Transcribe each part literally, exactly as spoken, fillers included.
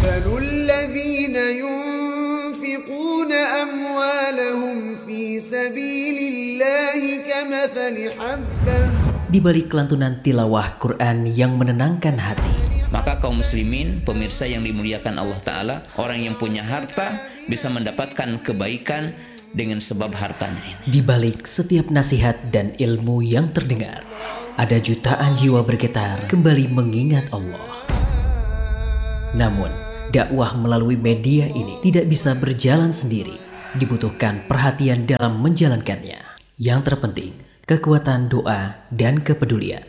Mathalul ladzina yunfiquna amwalahum fi sabilillahi kamathali habbah. Di balik kelantunan tilawah Quran yang menenangkan hati, maka kaum muslimin, pemirsa yang dimuliakan Allah Ta'ala, orang yang punya harta bisa mendapatkan kebaikan dengan sebab hartanya. Di balik setiap nasihat dan ilmu yang terdengar, ada jutaan jiwa bergetar kembali mengingat Allah. Namun, dakwah melalui media ini tidak bisa berjalan sendiri. Dibutuhkan perhatian dalam menjalankannya. Yang terpenting, kekuatan doa dan kepedulian.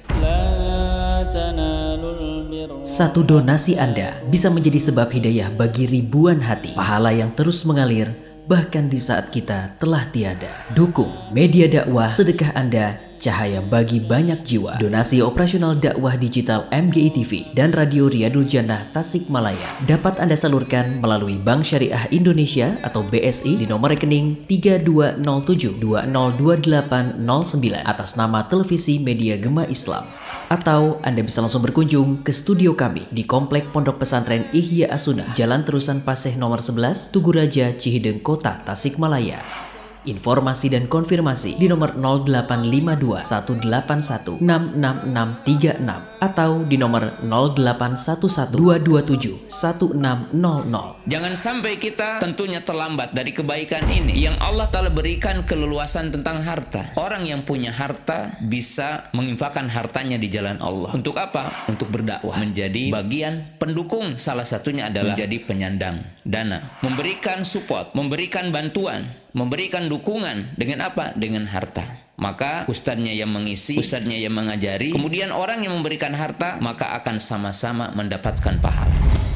Satu donasi Anda bisa menjadi sebab hidayah bagi ribuan hati. Pahala yang terus mengalir bahkan di saat kita telah tiada. Dukung media dakwah, sedekah Anda, cahaya bagi banyak jiwa. Donasi operasional dakwah digital M G I T V dan Radio Riyadul Jannah Tasikmalaya dapat Anda salurkan melalui Bank Syariah Indonesia atau B S I di nomor rekening tiga dua nol tujuh dua nol dua delapan nol sembilan atas nama Televisi Media Gema Islam. Atau Anda bisa langsung berkunjung ke studio kami di Komplek Pondok Pesantren Ihya As-Sunnah, Jalan Terusan Paseh nomor sebelas, Tugu Raja, Cihideng Kota, Tasikmalaya. Informasi dan konfirmasi di nomor nol delapan lima dua satu delapan satu enam enam enam tiga enam atau di nomor nol delapan satu satu dua dua tujuh satu enam nol nol. Jangan sampai kita tentunya terlambat dari kebaikan ini yang Allah Ta'ala berikan keleluasan tentang harta. Orang yang punya harta bisa menginfakkan hartanya di jalan Allah. Untuk apa? Untuk berdakwah, menjadi bagian pendukung. Salah satunya adalah menjadi penyandang dana, memberikan support, memberikan bantuan, memberikan dukungan dengan apa? Dengan harta. Maka ustadznya yang mengisi, ustadznya yang mengajari, kemudian orang yang memberikan harta, maka akan sama-sama mendapatkan pahala.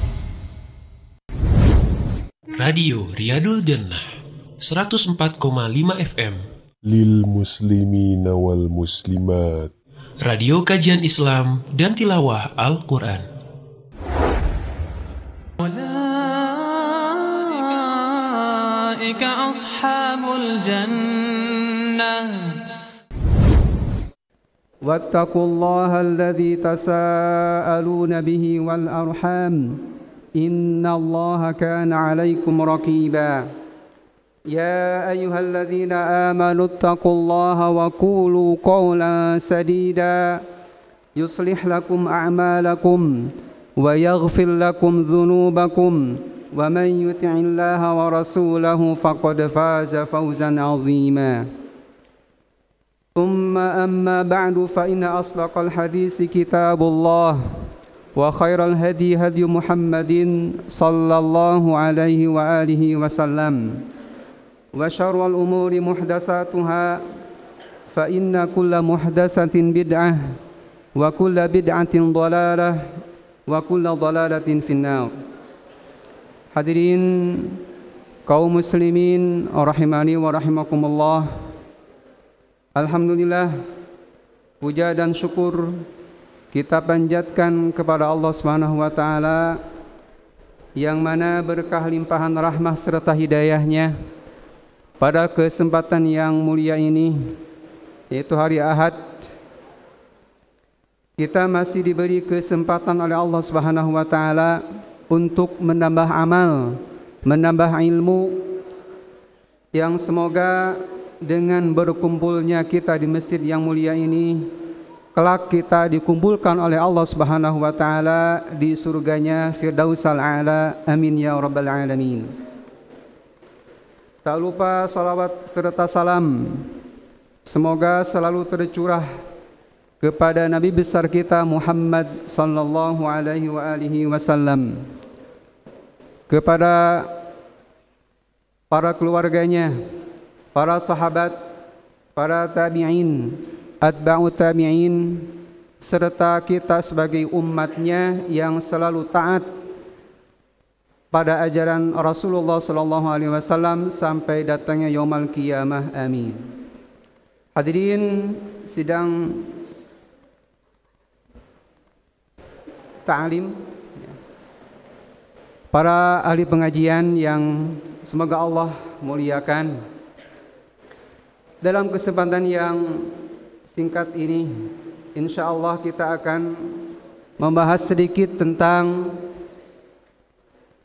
Radio Riyadul Jannah seratus empat koma lima F M Lil muslimina wal muslimat. Radio kajian Islam dan tilawah Al-Quran. Ulaika ashabul jannah. واتقوا الله الذي تساءلون به والأرحام إن الله كان عليكم رقيبا يا أيها الذين آمنوا اتقوا الله وقولوا قولا سديدا يصلح لكم أعمالكم ويغفر لكم ذنوبكم ومن يطع الله ورسوله فقد فاز فوزا عظيما ثم أما بعد فإن أصدق الحديث كتاب الله وخير الهدي هدي محمد صلى الله عليه وآله وسلم وشر الأمور محدثاتها فإن كل محدثة بدعة وكل بدعة ضلالة وكل ضلالة في النار. Hadirin kaum muslimin rahimani wa rahimakumullah. Alhamdulillah, puja dan syukur kita panjatkan kepada Allah Subhanahu wa taala yang mana berkah limpahan rahmah serta hidayahnya pada kesempatan yang mulia ini, yaitu hari Ahad, kita masih diberi kesempatan oleh Allah Subhanahu wa taala untuk menambah amal, menambah ilmu yang semoga dengan berkumpulnya kita di masjid yang mulia ini, kelak kita dikumpulkan oleh Allah Subhanahu wa taala di surganya Firdausal A'la. Amin ya rabbal alamin. Tak lupa salawat serta salam semoga selalu tercurah kepada Nabi besar kita Muhammad sallallahu alaihi wa alihi wasallam, kepada para keluarganya, para sahabat, para tabi'in, atba'u tabi'in, serta kita sebagai umatnya yang selalu taat pada ajaran Rasulullah sallallahu alaihi wasallam sampai datangnya yaumul qiyamah. Amin. Hadirin sidang ta'lim, para ahli pengajian yang semoga Allah muliakan. Dalam kesempatan yang singkat ini, insya Allah kita akan membahas sedikit tentang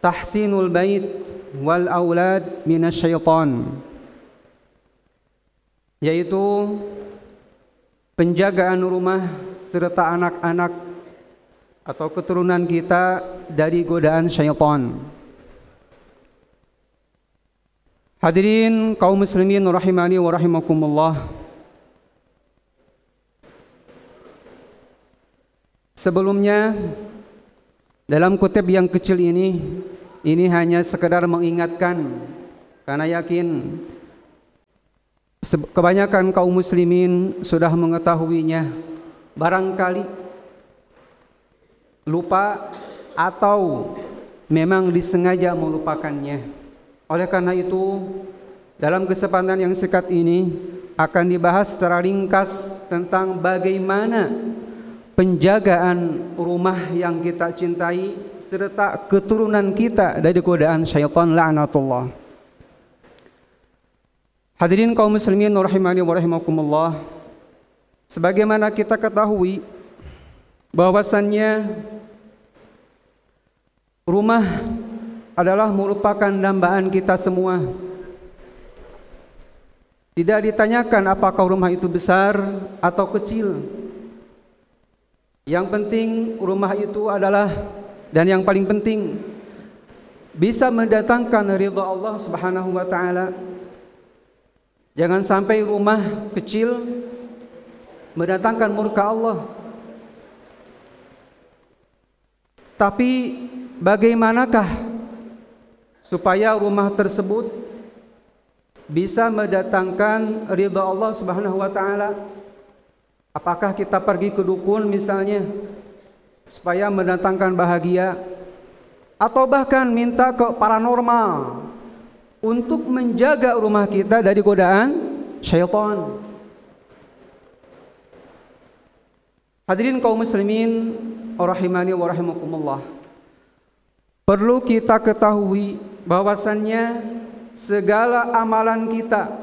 tahsinul bait wal aulad minasyaitan, yaitu penjagaan rumah serta anak-anak atau keturunan kita dari godaan syaitan. Hadirin kaum muslimin rahimani wa rahimakumullah. Sebelumnya, dalam kutip yang kecil ini, ini hanya sekedar mengingatkan, karena yakin kebanyakan kaum muslimin sudah mengetahuinya, barangkali lupa atau memang disengaja melupakannya. Oleh karena itu, dalam kesempatan yang singkat ini akan dibahas secara ringkas tentang bagaimana penjagaan rumah yang kita cintai serta keturunan kita dari godaan syaitan la'natullah. Hadirin kaum muslimin rahimani wa rahimakumullah, sebagaimana kita ketahui bahwasannya rumah adalah merupakan dambaan kita semua. Tidak ditanyakan apakah rumah itu besar atau kecil. Yang penting rumah itu adalah, dan yang paling penting, bisa mendatangkan ridha Allah Subhanahu wa taala. Jangan sampai rumah kecil mendatangkan murka Allah. Tapi bagaimanakah supaya rumah tersebut bisa mendatangkan ridha Allah Subhanahu wa taala? Apakah kita pergi ke dukun misalnya supaya mendatangkan bahagia, atau bahkan minta ke paranormal untuk menjaga rumah kita dari godaan syaitan? Hadirin kaum muslimin rahimani wa rahimakumullah, perlu kita ketahui bahwasannya segala amalan kita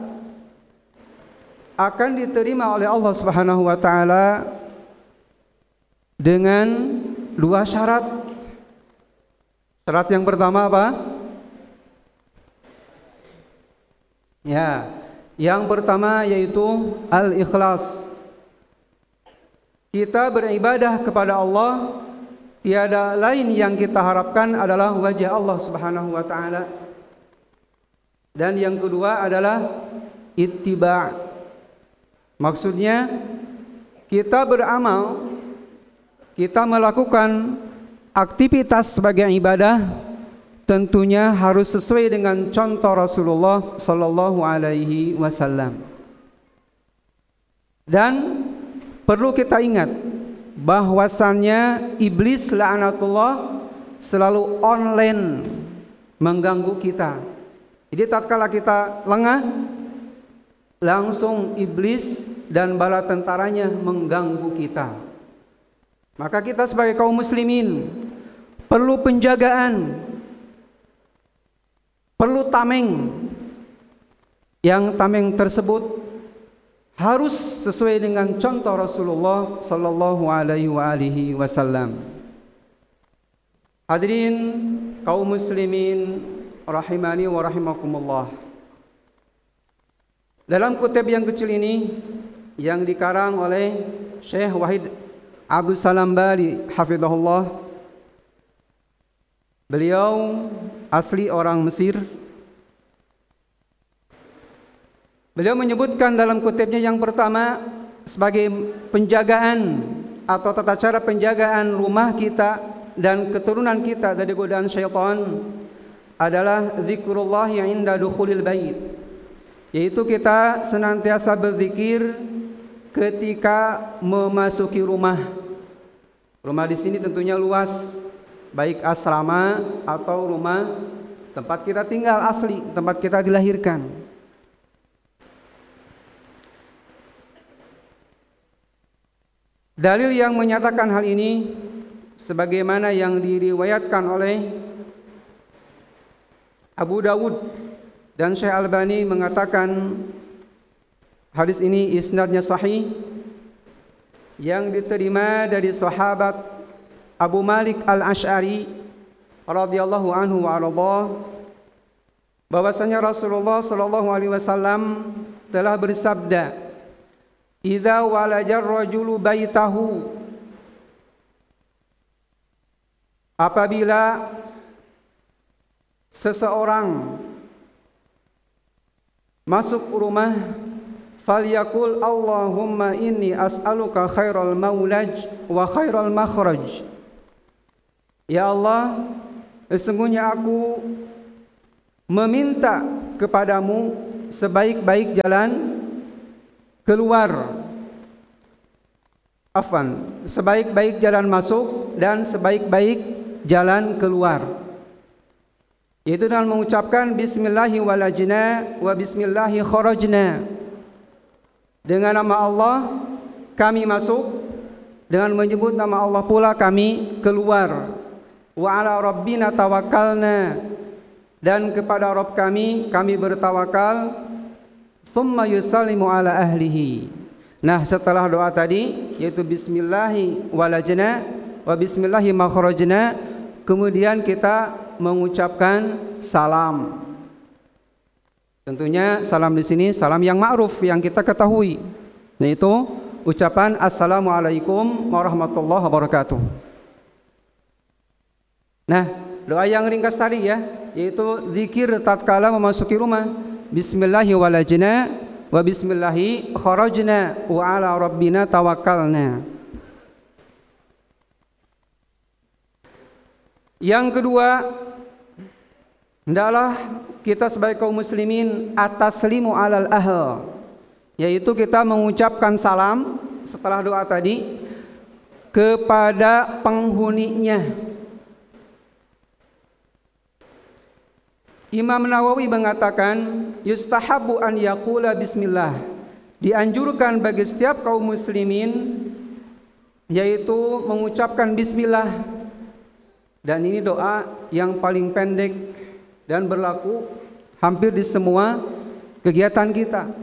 akan diterima oleh Allah Subhanahu wa taala dengan dua syarat. Syarat yang pertama apa? Ya, yang pertama yaitu al-ikhlas. Kita beribadah kepada Allah, tiada lain yang kita harapkan adalah wajah Allah Subhanahu wa taala. Dan yang kedua adalah ittiba'. Maksudnya kita beramal, kita melakukan aktivitas sebagai ibadah, tentunya harus sesuai dengan contoh Rasulullah sallallahu alaihi wasallam. Dan perlu kita ingat bahwasannya iblis la'natullah selalu online mengganggu kita. Jadi tatkala kita lengah, langsung iblis dan bala tentaranya mengganggu kita. Maka kita sebagai kaum muslimin perlu penjagaan, perlu tameng. Yang tameng tersebut harus sesuai dengan contoh Rasulullah sallallahu alaihi wasallam. Hadirin kaum muslimin rahimani wa rahimakumullah. Dalam kutip yang kecil ini yang dikarang oleh Syekh Wahid Abdul Salam Bali hafizahullah, beliau asli orang Mesir. Beliau menyebutkan dalam kutipnya yang pertama sebagai penjagaan atau tata cara penjagaan rumah kita dan keturunan kita dari godaan syaitan adalah zikrullah yang inda dukhulil bait, yaitu kita senantiasa berzikir ketika memasuki rumah. Rumah di sini tentunya luas, baik asrama atau rumah tempat kita tinggal asli, tempat kita dilahirkan. Dalil yang menyatakan hal ini sebagaimana yang diriwayatkan oleh Abu Dawud dan Syekh Albani mengatakan hadis ini isnadnya sahih, yang diterima dari sahabat Abu Malik Al-Asy'ari radhiyallahu anhu wa arda bahwasanya Rasulullah sallallahu alaihi wasallam telah bersabda, "Idza walajar rajulu baitahu," apabila seseorang masuk rumah, falyakul Allahumma inni as'aluka khairal maulaj wa khairal makhraj. Ya Allah, sesungguhnya aku meminta kepadamu sebaik-baik jalan keluar, afwan, sebaik-baik jalan masuk dan sebaik-baik jalan keluar, yaitu dengan mengucapkan bismillahi walajna wa bismillahi kharajna. Dengan nama Allah kami masuk, dengan menyebut nama Allah pula kami keluar. Wa ala rabbina tawakkalna, dan kepada Rabb kami kami bertawakal. Thumma yusallimu ala ahlihi. Nah, setelah doa tadi yaitu bismillahi walajna wa bismillahi makhrajna, kemudian kita mengucapkan salam. Tentunya salam di sini salam yang ma'ruf yang kita ketahui, yaitu ucapan assalamualaikum warahmatullahi wabarakatuh. Nah, doa yang ringkas tadi ya, yaitu zikir tatkala memasuki rumah. Bismillahi walajna wa bismillahi kharajna wa ala rabbina tawakkalna. Yang kedua, hendaklah kita sebagai kaum muslimin ataslimu alal ahl, yaitu kita mengucapkan salam setelah doa tadi kepada penghuninya. Imam Nawawi mengatakan yustahabu an yaqula bismillah, dianjurkan bagi setiap kaum muslimin yaitu mengucapkan bismillah, dan ini doa yang paling pendek dan berlaku hampir di semua kegiatan kita.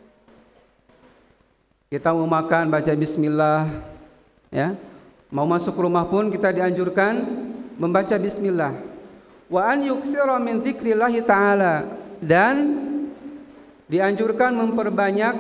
Kita mau makan baca bismillah, ya. Mau masuk rumah pun kita dianjurkan membaca bismillah. Wa an yuktsira min dzikrillahi ta'ala, dan dianjurkan memperbanyak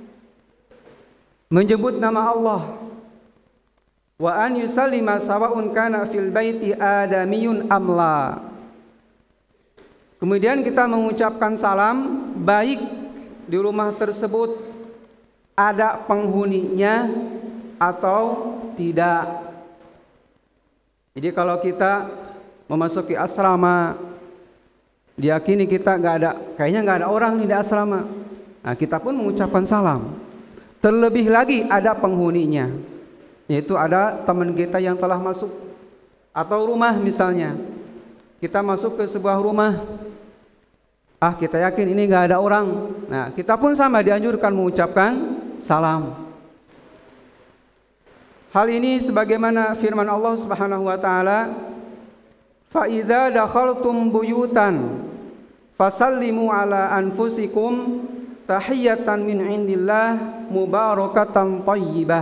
menyebut nama Allah. Wa an yusallima sawa'un kana fil baiti adamiyun amla. Kemudian kita mengucapkan salam baik di rumah tersebut ada penghuninya atau tidak. Jadi kalau kita memasuki asrama, diyakini kita nggak ada, kayaknya nggak ada orang nih di asrama, nah kita pun mengucapkan salam. Terlebih lagi ada penghuninya, yaitu ada teman kita yang telah masuk, atau rumah misalnya, kita masuk ke sebuah rumah, ah kita yakin ini nggak ada orang, nah kita pun sama dianjurkan mengucapkan salam. Hal ini sebagaimana firman Allah Subhanahu wa taala, fa idza dakhaltum buyutan fasallimu ala anfusikum tahiyatan min indillah mubarakatan thayyibah.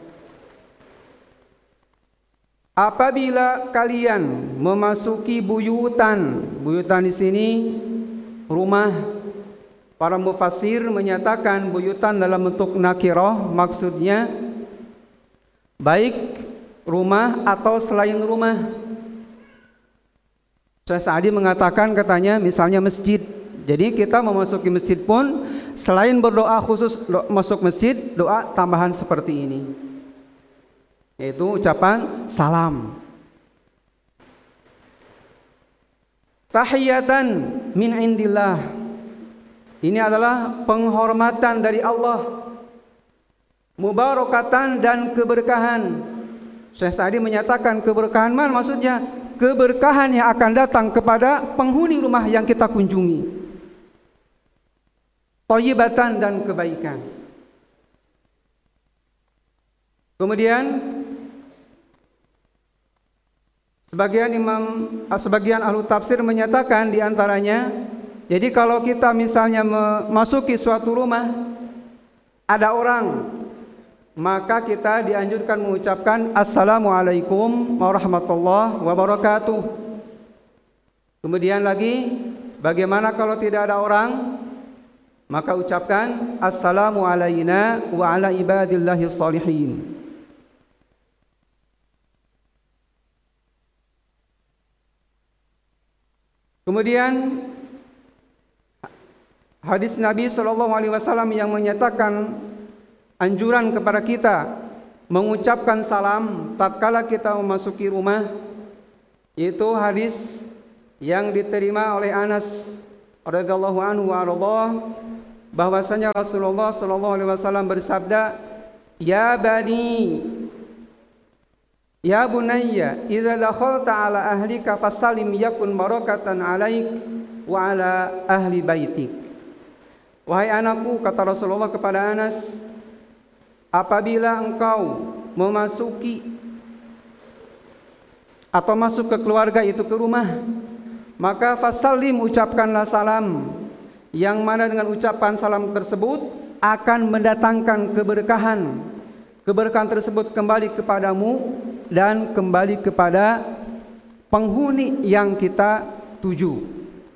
Apabila kalian memasuki buyutan, buyutan di sini rumah. Para mufassir menyatakan buyutan dalam bentuk nakirah, maksudnya baik rumah atau selain rumah. Syekh Sa'di mengatakan, katanya misalnya masjid. Jadi kita memasuki masjid pun selain berdoa khusus do, masuk masjid, doa tambahan seperti ini, yaitu ucapan salam. Tahiyatan min indillah, ini adalah penghormatan dari Allah. Mubarakatan, dan keberkahan. Syekh Sa'di menyatakan keberkahan mana maksudnya? Keberkahan yang akan datang kepada penghuni rumah yang kita kunjungi. Thayyibatan, dan kebaikan. Kemudian sebagian imam, sebagian ahlu tafsir menyatakan diantaranya, jadi kalau kita misalnya memasuki suatu rumah ada orang, maka kita dianjurkan mengucapkan assalamualaikum warahmatullahi wabarakatuh. Kemudian lagi, bagaimana kalau tidak ada orang? Maka ucapkan assalamu alayna wa ala ibadillahi salihin. Kemudian hadis Nabi shallallahu alaihi wasallam yang menyatakan anjuran kepada kita mengucapkan salam tatkala kita memasuki rumah, yaitu hadis yang diterima oleh Anas radhiyallahu anhu warḍah, bahwasanya Rasulullah shallallahu alaihi wasallam bersabda, "Ya bani, ya bunayya, idza dakhalta ala ahlika fasallim yakun barakatan alaik wa ala ahli baitik." Wahai anakku, kata Rasulullah kepada Anas, apabila engkau memasuki atau masuk ke keluarga, itu ke rumah, maka fasallim, ucapkanlah salam, yang mana dengan ucapan salam tersebut akan mendatangkan keberkahan. Keberkahan tersebut kembali kepadamu dan kembali kepada penghuni yang kita tuju.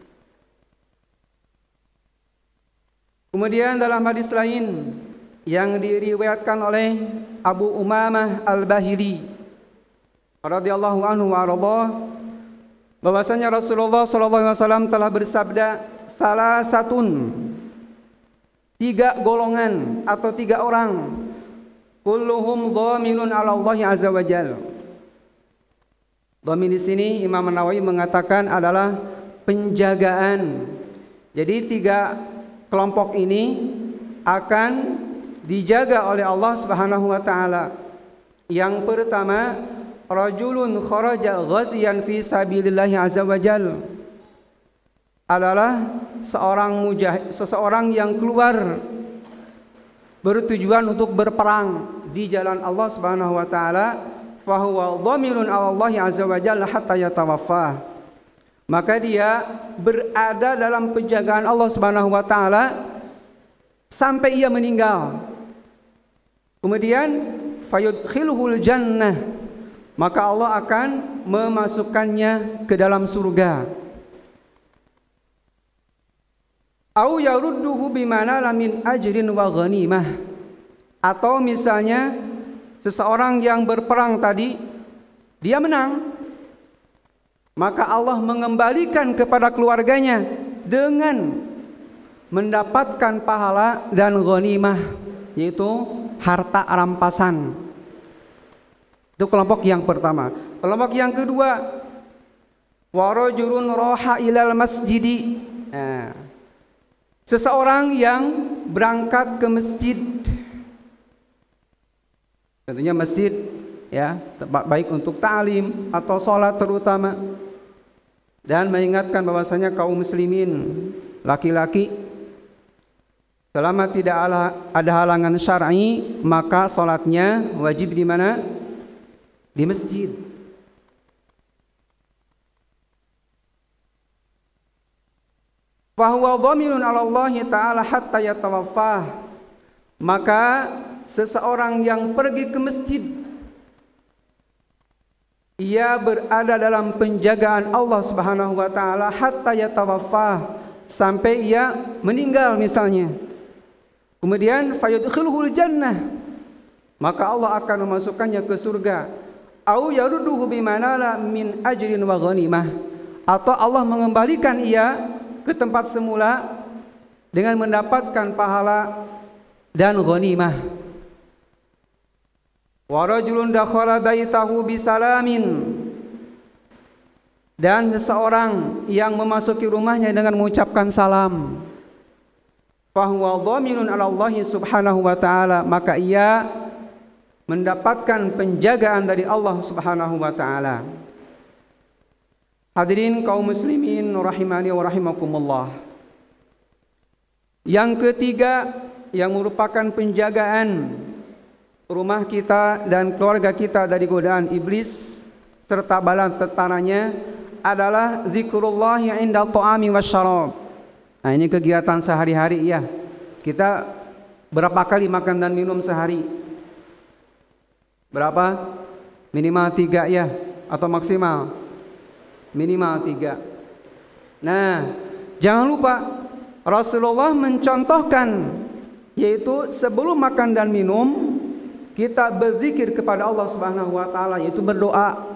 Kemudian dalam hadis lain yang diriwayatkan oleh Abu Umamah Al-Bahili radhiyallahu anhu warḍah, bahwasanya Rasulullah sallallahu alaihi wasallam telah bersabda, salah satun, tiga golongan atau tiga orang, kulluhum dhaminun 'ala Allah azza wa jalla. Dhamin di sini Imam Nawawi mengatakan adalah penjagaan. Jadi tiga kelompok ini akan dijaga oleh Allah Subhanahu wa taala. Yang pertama, rajulun kharaja ghaziyan fi sabilillah azza wa jalla, adalah seorang mujahid, seseorang yang keluar bertujuan untuk berperang di jalan Allah Subhanahu wa taala, fa huwa dhamirun 'ala Allah azza wa jalla hatta yatawaffah. Maka dia berada dalam penjagaan Allah Subhanahu wa taala sampai ia meninggal. Kemudian fayudkhiluhul jannah, maka Allah akan memasukkannya ke dalam surga. Au yarudduhu bimana lamin ajrin wa ghanimah, atau misalnya seseorang yang berperang tadi dia menang, maka Allah mengembalikan kepada keluarganya dengan mendapatkan pahala dan ghanimah, yaitu harta rampasan. Itu kelompok yang pertama. Kelompok yang kedua, wa rajulun raha ilal masjidi, nah, seseorang yang berangkat ke masjid, tentunya masjid ya, baik untuk ta'lim atau sholat terutama, dan mengingatkan bahwasanya kaum muslimin laki-laki, selama tidak ada halangan syar'i, maka sholatnya wajib di mana? Di masjid. Fahuwa dhaminun 'ala Allah ta'ala hatta yatawaffah. Maka seseorang yang pergi ke masjid, ia berada dalam penjagaan Allah Subhanahu wa taala hatta yatawaffah, sampai ia meninggal misalnya. Kemudian fayudkhiluhul jannah, maka Allah akan memasukkannya ke surga. Au yarudduhu bimanala min ajrin wa ghanimah, atau Allah mengembalikan ia ke tempat semula dengan mendapatkan pahala dan ghanimah. Wa rajulun dakhala baitahu bisalamin, dan seseorang yang memasuki rumahnya dengan mengucapkan salam, fahuwa dhaminun 'ala Allah subhanahu wa ta'ala, maka ia mendapatkan penjagaan dari Allah Subhanahu wa taala. Hadirin kaum muslimin rahimani wa rahimakumullah. Yang ketiga yang merupakan penjagaan rumah kita dan keluarga kita dari godaan iblis serta bala tentaranya adalah zikrullah inda ta'ami wasyarab. Nah, ini kegiatan sehari-hari ya. Kita berapa kali makan dan minum sehari? Berapa? Minimal tiga ya, atau maksimal? Minimal tiga. Nah, jangan lupa Rasulullah mencontohkan, yaitu sebelum makan dan minum kita berzikir kepada Allah Subhanahu wa taala, yaitu berdoa.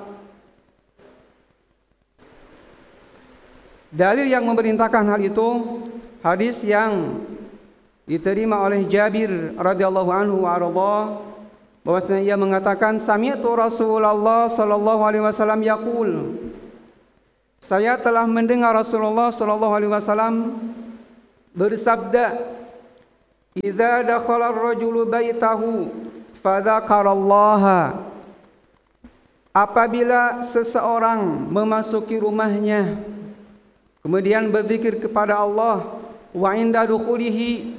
Dalil yang memerintahkan hal itu hadis yang diterima oleh Jabir radhiyallahu anhu wa arda, bahwasanya ia mengatakan sami'tu Rasulullah sallallahu alaihi wasallam yaqul, saya telah mendengar Rasulullah sallallahu alaihi wasallam bersabda, idza dakhala ar-rajulu baitahu fadzakarallaha, apabila seseorang memasuki rumahnya kemudian berzikir kepada Allah, wa inda dukhulihi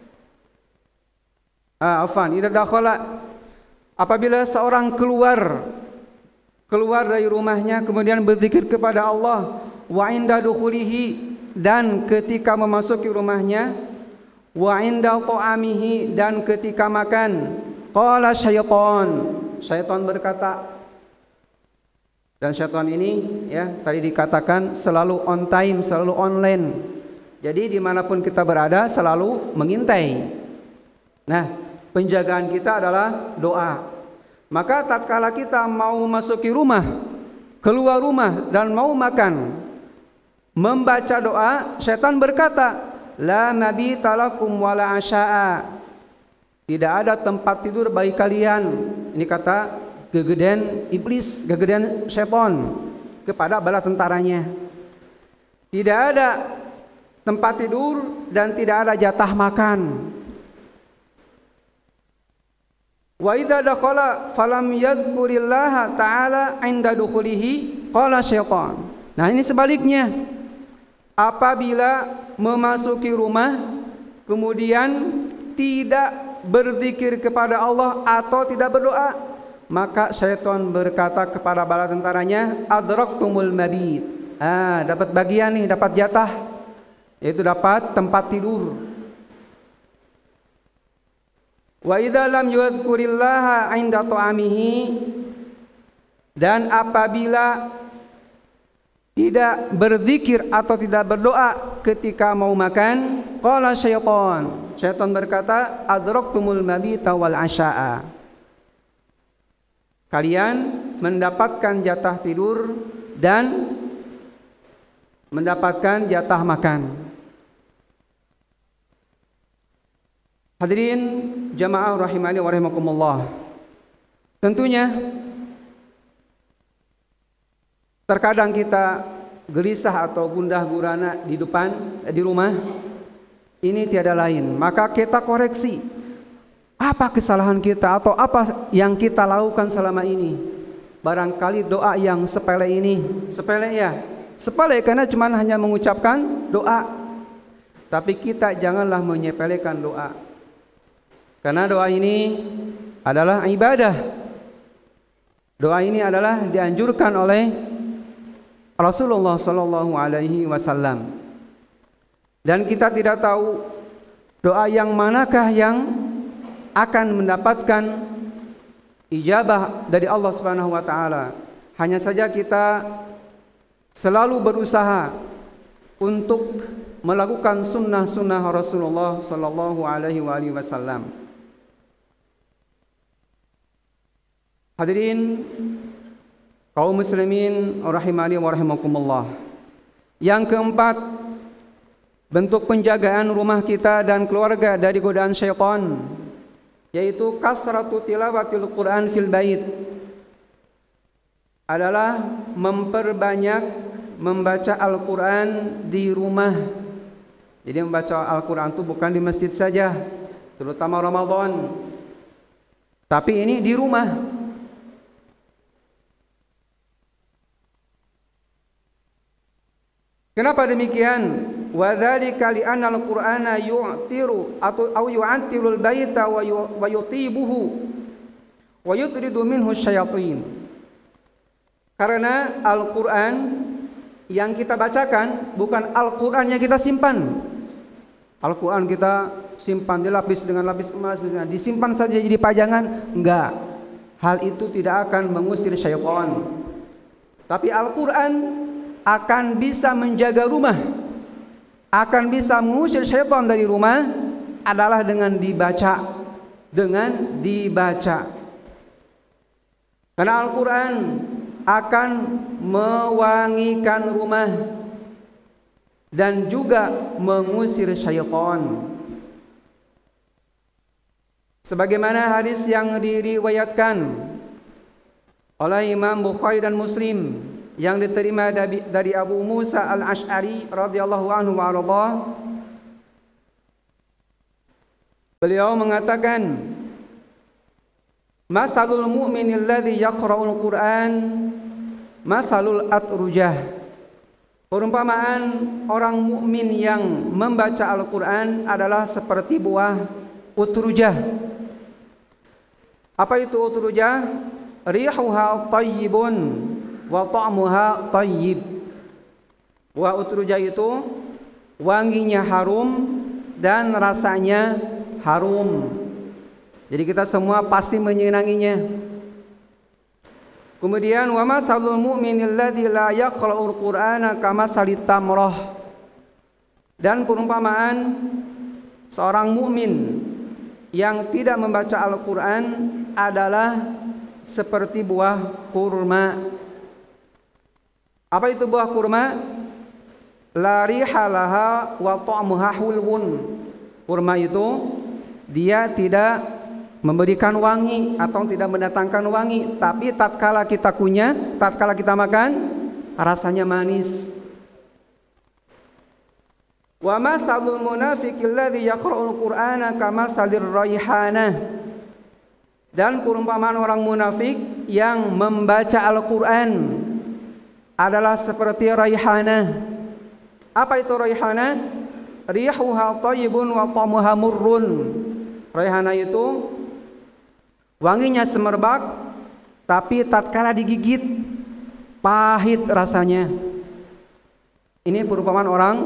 ah, afan idza dakhala, apabila seorang keluar keluar dari rumahnya kemudian berzikir kepada Allah, wa inda dukhulihi, dan ketika memasuki rumahnya, wa inda ta'amihi, dan ketika makan, qala syaitan, syaitan berkata. Dan syaitan ini ya tadi dikatakan selalu on time, selalu online. Jadi dimanapun kita berada selalu mengintai. Nah, penjagaan kita adalah doa. Maka tatkala kita mau masuki rumah, keluar rumah dan mau makan, membaca doa, syaitan berkata, la mabita lakum wala asya'a, tidak ada tempat tidur bagi kalian. Ini kata gegedean iblis, gegedean syaitan kepada bala tentaranya. Tidak ada tempat tidur dan tidak ada jatah makan. Wa idza dakhala falam yadhkurillaha ta'ala 'inda dukhulihi qala syaitan. Nah, ini sebaliknya. Apabila memasuki rumah kemudian tidak berzikir kepada Allah atau tidak berdoa, maka syaitan berkata kepada bala tentaranya, adraktumul mabit. Ah, dapat bagian nih, dapat jatah, yaitu dapat tempat tidur. Wa idza lam yadhkurillaha 'inda ta'amihi, dan apabila tidak berzikir atau tidak berdoa ketika mau makan, qala syaitan, syaitan berkata, adraktumul mabita wal asya'a, kalian mendapatkan jatah tidur dan mendapatkan jatah makan. Hadirin jamaah rahimani wa rahimakumullah, tentunya terkadang kita gelisah atau gundah gulana di depan di rumah. Ini tiada lain, maka kita koreksi apa kesalahan kita atau apa yang kita lakukan selama ini. Barangkali doa yang sepele ini, sepele ya, sepele karena cuma hanya mengucapkan doa. Tapi kita janganlah menyepelekan doa, karena doa ini adalah ibadah. Doa ini adalah dianjurkan oleh Rasulullah sallallahu alaihi wasallam. Dan kita tidak tahu doa yang manakah yang akan mendapatkan ijabah dari Allah Subhanahu wa taala. Hanya saja kita selalu berusaha untuk melakukan sunnah-sunnah Rasulullah sallallahu alaihi wasallam. Hadirin kaum muslimin rahimani wa rahimakumullah. Yang keempat, bentuk penjagaan rumah kita dan keluarga dari godaan syaitan, yaitu kasratu tilawatil Quran fil bait, adalah memperbanyak membaca Al-Quran di rumah. Jadi membaca Al-Quran itu bukan di masjid saja, terutama Ramadan, tapi ini di rumah. Kenapa demikian? Wa dzalika li anna al-Qur'ana yu'tiru atau au yu'antilul baita wa yutibuhu wa yutridu minhu syayatin. Karena Al-Qur'an yang kita bacakan bukan Al-Qur'an yang kita simpan. Al-Qur'an kita simpan dilapis dengan lapis emas, misalnya disimpan saja jadi pajangan, enggak. Hal itu tidak akan mengusir syaitan. Tapi Al-Qur'an akan bisa menjaga rumah, akan bisa mengusir syaitan dari rumah adalah dengan dibaca, dengan dibaca. Karena Al-Quran akan mewangikan rumah dan juga mengusir syaitan. Sebagaimana hadis yang diriwayatkan oleh Imam Bukhari dan Muslim yang diterima dari Abu Musa Al-Ash'ari radhiyallahu anhu wa arda. Beliau mengatakan, "Masalul mu'minil ladzi yaqra'ul Qur'an masalul atrujah." Perumpamaan orang mukmin yang membaca Al-Qur'an adalah seperti buah utrujah. Apa itu utrujah? Rihuha tayyibun wa ta'muha tayyib. Buah utrujah itu wanginya harum dan rasanya harum. Jadi kita semua pasti menyenanginya. Kemudian wa masalul mu'minil ladzi la yaqra'ul Qur'ana kamasalit tamrah. Dan perumpamaan seorang mukmin yang tidak membaca Al-Quran adalah seperti buah kurma. Apa itu buah kurma? La rihalaha wa ta'muha hulwun. Kurma itu dia tidak memberikan wangi atau tidak mendatangkan wangi, tapi tatkala kita kunyah, tatkala kita makan, rasanya manis. Wa masalul munafiqil ladzi yaqra'ul Qur'ana kamasalir raihanah. Dan perumpamaan orang munafik yang membaca Al-Qur'an adalah seperti raihanah. Apa itu raihanah? Rihuha thayyibun wa ta'muha murrun. Raihanah itu wanginya semerbak, tapi tatkala digigit pahit rasanya. Ini perumpamaan orang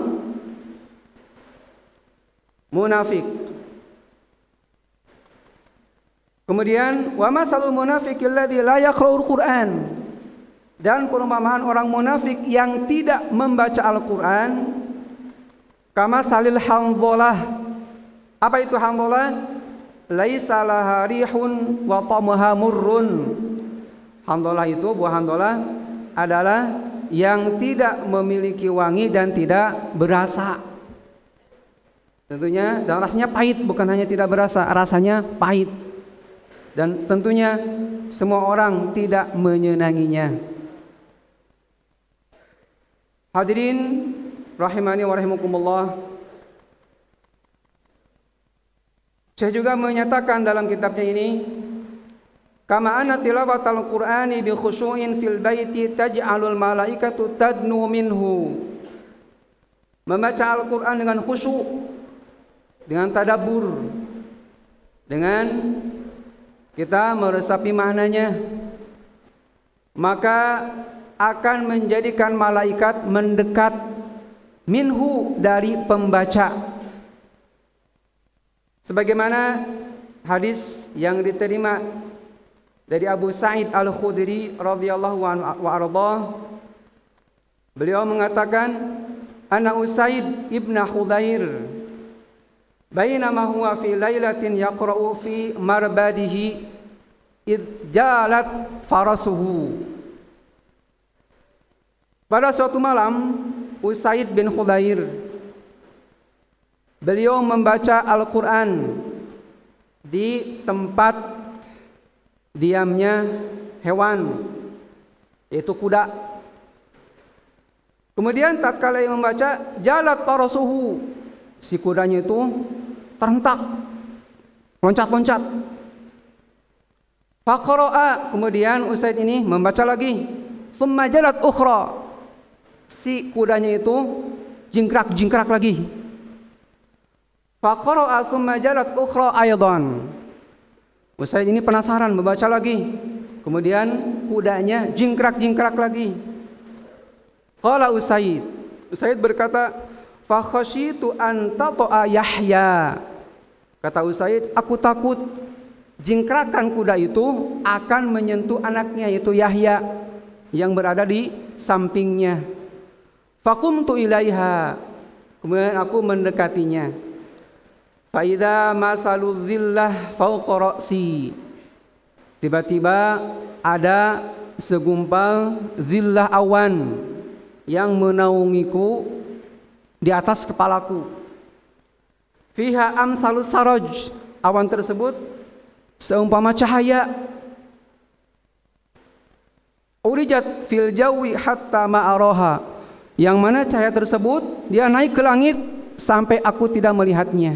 munafik. Kemudian wa masalul munafiqil ladzi la yaqra'ul Qur'an. Dan perumpamaan orang munafik yang tidak membaca Al-Qur'an kama salil handhalah. Apa itu handhalah? Laisa laha rihun wa ta'muha murrun. Handhalah itu, buah handhalah adalah yang tidak memiliki wangi dan tidak berasa. Tentunya dan rasanya pahit, bukan hanya tidak berasa, rasanya pahit. Dan tentunya semua orang tidak menyenanginya. Hadirin rahimani wa rahimakumullah. Syekh juga menyatakan dalam kitabnya ini, kama anna tilawatal Qur'ani bi khusyu'in fil baiti taj'alul malaikatu tadnu minhu. Membaca Al-Qur'an dengan khusyuk, dengan tadabbur, dengan kita meresapi maknanya, maka akan menjadikan malaikat mendekat minhu dari pembaca. Sebagaimana hadis yang diterima dari Abu Sa'id Al-Khudri radhiyallahu anhu wa arda, beliau mengatakan, ana Usaid ibn Khudair bainama huwa fi lailatin yaqra'u fi marbadihi id jalat farasuhu. Pada suatu malam Usaid bin Khudair beliau membaca Al-Qur'an di tempat diamnya hewan, yaitu kuda. Kemudian tatkala yang membaca, jalat farasuhu, si kudanya itu terhentak, loncat-loncat. Faqara'a, kemudian Usaid ini membaca lagi. Summa jalat ukhra, si kudanya itu jingkrak-jingkrak lagi. Faqara'a summa jalat ukhra aydan. Usaid ini penasaran, membaca lagi. Kemudian kudanya jingkrak-jingkrak lagi. Qala Usaid, Usaid berkata, fa khasyitu an tata'a Yahya. Kata Usaid, aku takut jingkrakan kuda itu akan menyentuh anaknya, yaitu Yahya, yang berada di sampingnya. Faqumtu ilaiha, kemudian aku mendekatinya. Fa idza masalul dhillah fawqa ra'si, tiba-tiba ada segumpal zillah awan yang menaungiku di atas kepalaku. Fiha amsalus saraj, awan tersebut seumpama cahaya. Urijat fil jawi hatta ma'araha, yang mana cahaya tersebut dia naik ke langit sampai aku tidak melihatnya.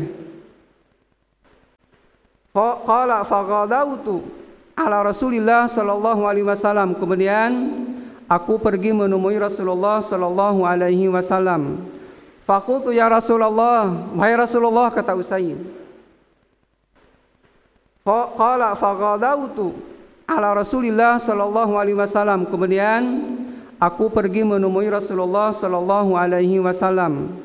Qala faghadautu ala Rasulillah sallallahu alaihi wasallam, kemudian aku pergi menemui Rasulullah sallallahu alaihi wasallam. Faqultu ya Rasulullah, wahai Rasulullah, kata Usaid. Qala faghadautu ala Rasulillah sallallahu alaihi wasallam, kemudian aku pergi menemui Rasulullah sallallahu alaihi wasallam.